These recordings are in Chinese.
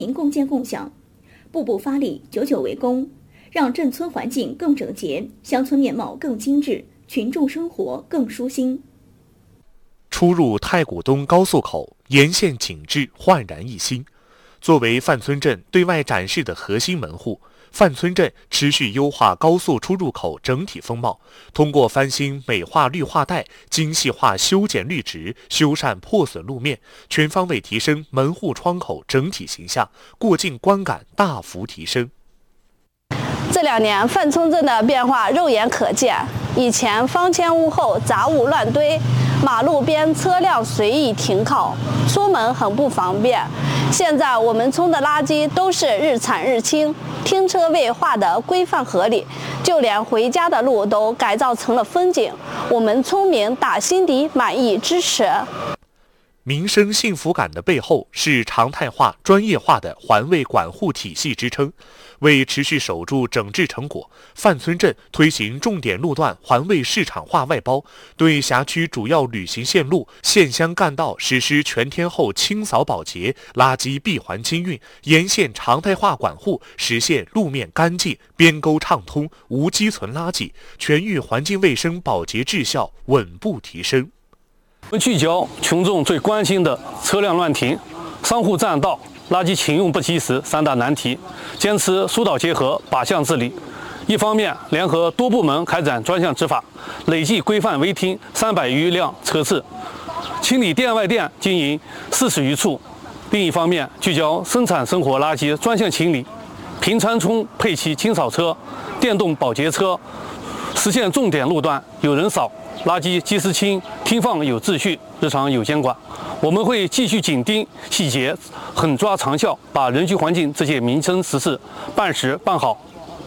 共建共享，步步发力，久久为功，让镇村环境更整洁，乡村面貌更精致，群众生活更舒心。 出入太古东高速口，沿线景致焕然一新。作为范村镇对外展示的核心门户，范村镇持续优化高速出入口整体风貌，通过翻新美化绿化带、精细化修剪绿植、修缮破损路面，全方位提升门户窗口整体形象，过境观感大幅提升。 这2年范村镇的变化肉眼可见，以前方前屋后杂物乱堆，马路边车辆随意停靠，出门很不方便。现在我们村的垃圾都是日产日清，停车位划得规范合理，就连回家的路都改造成了风景。我们村民打心底满意支持。 民生幸福感的背后是常态化、专业化的环卫管护体系支撑。为持续守住整治成果，范村镇推行重点路段环卫市场化外包，对辖区主要旅行线路、县乡干道实施全天候清扫保洁、垃圾闭环清运，沿线常态化管护，实现路面干净、边沟畅通、无积存垃圾，全域环境卫生保洁质效稳步提升。 我们聚焦群众最关心的车辆乱停、商户占道、垃圾请用不及时3大难题，坚持疏导结合、靶向治理。一方面，联合多部门开展专项执法，累计规范违停300余辆车次，清理店外店经营40余处；另一方面，聚焦生产生活垃圾专项清理，平川村配齐清扫车、电动保洁车，实现重点路段有人扫、垃圾及时清、停放有秩序、日常有监管。我们会继续紧盯细节，狠抓长效，把人居环境这些民生实事办实办好。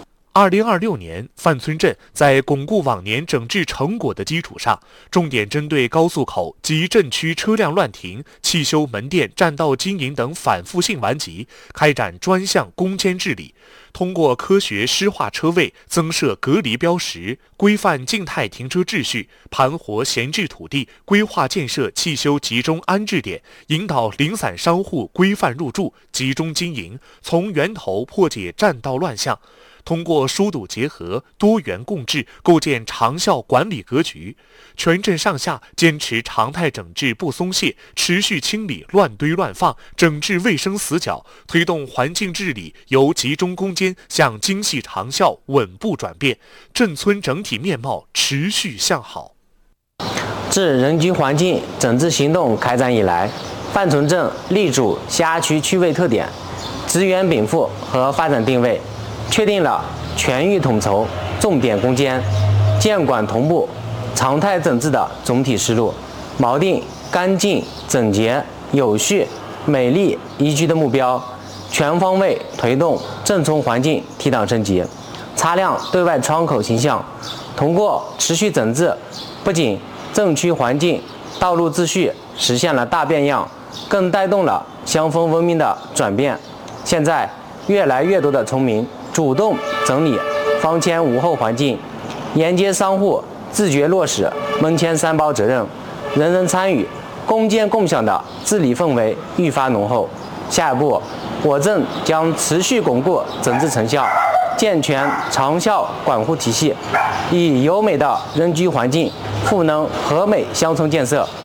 2026年，范村镇在巩固往年整治成果的基础上，重点针对高速口及镇区车辆乱停、汽修门店占道经营等反复性顽疾，开展专项攻坚治理。通过科学施划车位、增设隔离标识、规范静态停车秩序、盘活闲置土地、规划建设汽修集中安置点，引导零散商户规范入驻、集中经营，从源头破解占道乱象。通过疏堵结合、多元共治，构建长效管理格局。全镇上下坚持常态整治不松懈，持续清理乱堆乱放，整治卫生死角，推动环境治理由集中攻坚向精细长效稳步转变，镇村整体面貌持续向好。 自人居环境整治行动开展以来，范村镇力主辖区区位特点、资源禀赋和发展定位，确定了全域统筹、重点攻坚、监管同步、常态整治的总体思路，锚定干净、整洁、有序、美丽宜居的目标，全方位推动镇村环境提档升级，擦亮对外窗口形象。通过持续整治，不仅镇区环境、道路秩序实现了大变样，更带动了乡风文明的转变。现在，越来越多的村民主动整理方前屋后环境，沿街商户自觉落实门前3包责任，人人参与、共建共享的治理氛围愈发浓厚。下一步，我镇将持续巩固整治成效，健全长效管护体系，以优美的人居环境赋能和美乡村建设。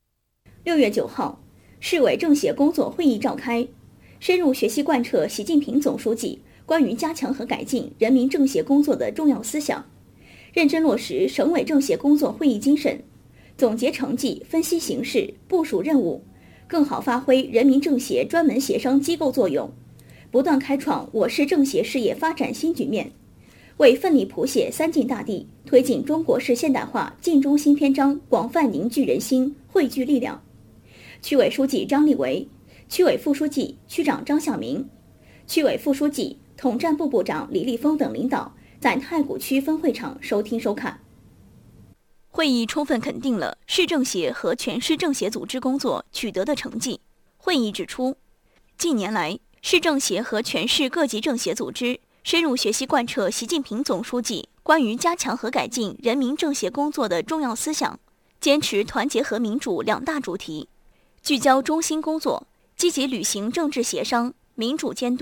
6月9号，市委政协工作会议召开，深入学习贯彻习近平总书记关于加强和改进人民政协工作的重要思想，认真落实省委政协工作会议精神，总结成绩，分析形势，部署任务，更好发挥人民政协专门协商机构作用，不断开创我市政协事业发展新局面，为奋力谱写3进大地，推进中国式现代化进中新篇章广泛凝聚人心，汇聚力量。区委书记张立维、区委副书记、区长张向明、区委副书记、统战部部长李立峰等领导在太谷区分会场收听收看。 会议充分肯定了市政协和全市政协组织工作取得的成绩。会议指出，近年来，市政协和全市各级政协组织深入学习贯彻习近平总书记关于加强和改进人民政协工作的重要思想，坚持团结和民主2大主题，聚焦中心工作，积极履行政治协商、 民主监督